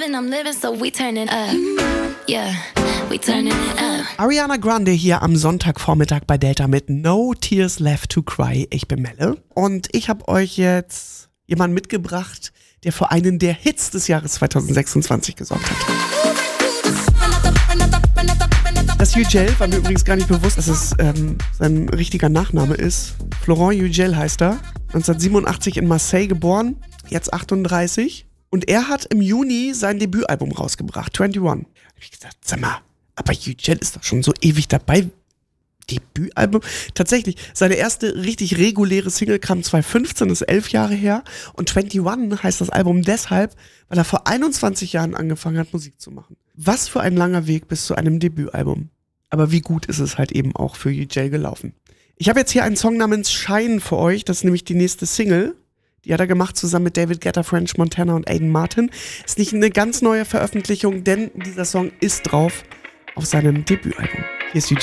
I'm living, so we turning up. Yeah, we turning it up. Ariana Grande hier am Sonntagvormittag bei Delta mit No Tears Left to Cry. Ich bin Melle und ich habe euch jetzt jemanden mitgebracht, der für einen der Hits des Jahres 2026 gesorgt hat. Das Yücel war mir übrigens gar nicht bewusst, dass es sein richtiger Nachname ist. Florent Yücel heißt er. 1987 in Marseille geboren, jetzt 38. Und er hat im Juni sein Debütalbum rausgebracht, 21. Da hab ich gesagt, sag mal, aber Yücel ist doch schon so ewig dabei. Debütalbum? Tatsächlich, seine erste richtig reguläre Single kam 2015, das ist 11 Jahre her. Und 21 heißt das Album deshalb, weil er vor 21 Jahren angefangen hat, Musik zu machen. Was für ein langer Weg bis zu einem Debütalbum. Aber wie gut ist es halt eben auch für Yücel gelaufen. Ich habe jetzt hier einen Song namens Shine für euch, das ist nämlich die nächste Single. Die hat er gemacht zusammen mit David Guetta, French Montana und Aiden Martin. Ist nicht eine ganz neue Veröffentlichung, denn dieser Song ist drauf auf seinem Debütalbum. Hier ist Yücel.